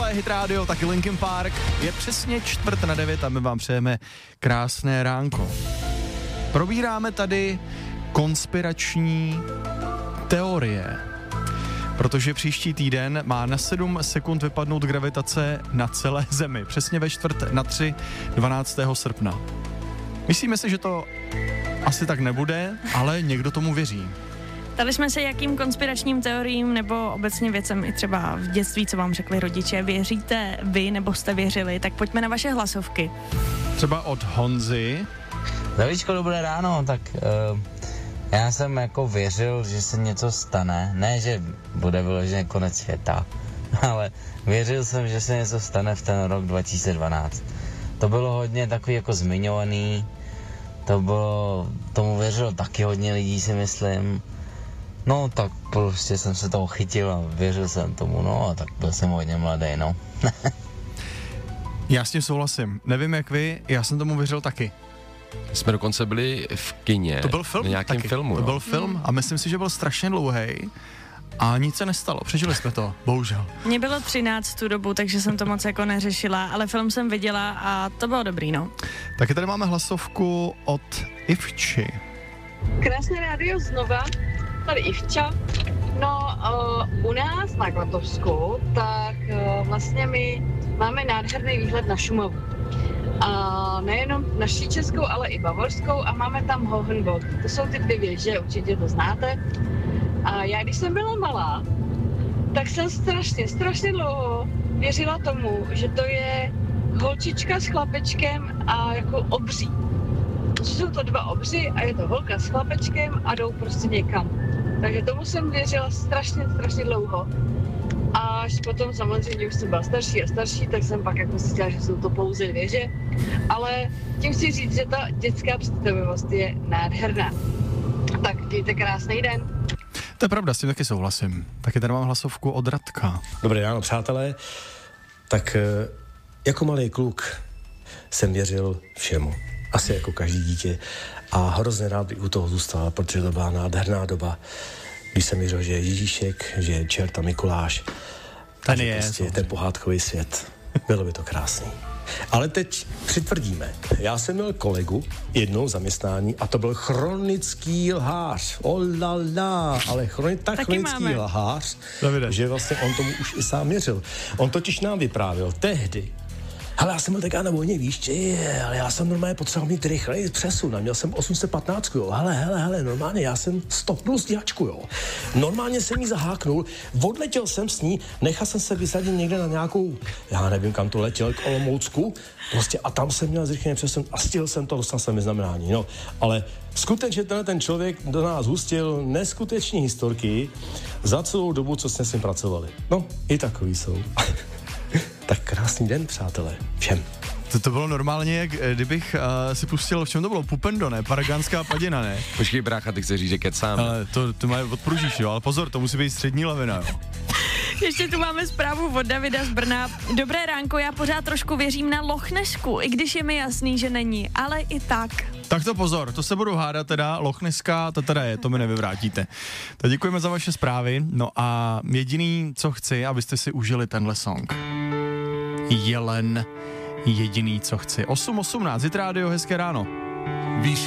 Tohle je Hit Radio, taky Linkin Park. Je přesně 8:45 a my vám přejeme krásné ránko. Probíráme tady konspirační teorie, protože příští týden má na 7 sekund vypadnout gravitace na celé Zemi. Přesně ve čtvrt na 3, 12. srpna. Myslíme si, že to asi tak nebude, ale někdo tomu věří. Ptali jsme se, jakým konspiračním teoriím nebo obecně věcem i třeba v dětství, co vám řekli rodiče, věříte vy nebo jste věřili, tak pojďme na vaše hlasovky. Třeba od Honzy. Zdravíčko, dobré ráno, tak já jsem jako věřil, že se něco stane, ne, že bude vyloženě konec světa, ale věřil jsem, že se něco stane v ten rok 2012. To bylo hodně takový jako zmiňovaný, tomu věřilo taky hodně lidí, si myslím. No, tak prostě jsem se toho chytil a věřil jsem tomu, no a tak byl jsem hodně mladý, no. Já s tím souhlasím. Nevím jak vy, já jsem tomu věřil taky. Jsme dokonce byli v kině. To byl film v nějakém taky. filmu. To byl film a myslím si, že byl strašně dlouhý a nic se nestalo. Přežili jsme to, bohužel. Mně bylo 13 tu dobu, takže jsem to moc jako neřešila, ale film jsem viděla a to bylo dobrý, no. Taky tady máme hlasovku od Ivči. Krásné rádio znova, tady Ivča. No, u nás na Klatovsku, tak vlastně my máme nádherný výhled na Šumavu. A nejenom naší českou, ale i bavorskou a máme tam Hohenwald. To jsou ty 2 věže, určitě to znáte. A já, když jsem byla malá, tak jsem strašně dlouho věřila tomu, že to je holčička s chlapečkem a jako obří. Že jsou to 2 obři a je to holka s chlapečkem a jdou prostě někam. Takže tomu jsem věřila strašně dlouho. A až potom samozřejmě už jsem byla starší a starší, tak jsem pak jako zjistila, že jsou to pouze věže. Ale tím chci říct, že ta dětská představivost je nádherná. Tak mějte krásný den. To je pravda, s tím taky souhlasím. Taky tady mám hlasovku od Radka. Dobré ráno, přátelé. Tak jako malý kluk jsem věřil všemu. Asi jako každý dítě. A hrozně rád bych u toho zůstal, protože to byla nádherná doba, když jsem věřil, že je Ježíšek, že je čert a Mikuláš. Ten je. Prostě ten pohádkový svět. Bylo by to krásný. Ale teď přitvrdíme. Já jsem měl kolegu jednou zaměstnání a to byl chronický lhář. Olala, ale chronický lhář, Davide, že vlastně on tomu už i sám věřil. On totiž nám vyprávěl tehdy, hele, já jsem byl taká na vojně, víš, ale já jsem normálně potřeboval mít rychlej přesun a měl jsem 815, jo, hele, normálně, já jsem stopnul stíhačku, jo. Normálně jsem jí zaháknul, odletěl jsem s ní, nechal jsem se vysadit někde na nějakou, já nevím, kam to letěl, k Olomoucku, prostě a tam jsem měl zrychlený přesun a stihl jsem to, dostal jsem vyznamenání, no. Ale skutečně ten člověk do nás hustil neskuteční historky za celou dobu, co jsme s ním pracovali. No, i takový jsou. Tak krásný den, přátelé, všem. To bylo normálně, jak kdybych si pustil, v čem to bylo, Pupendo, ne? Paragánská padina, ne? Počkej, brácha, ty chceš říct, že kecám. Ale to má odpružíš, jo, ale pozor, to musí být střední lavina, jo. Ještě tu máme zprávu od Davida z Brna. Dobré ránko, já pořád trošku věřím na Loch Nesku, i když je mi jasný, že není, ale i tak. Tak to pozor, to se budu hádat teda, Loch Neska, to teda je, to mi nevyvrátíte. Tak děkujeme za vaše zprávy, no a jediný, co chci, abyste si užili tenhle song. Jelen, jediný, co chci. 8:18, Hit Radio, hezké ráno.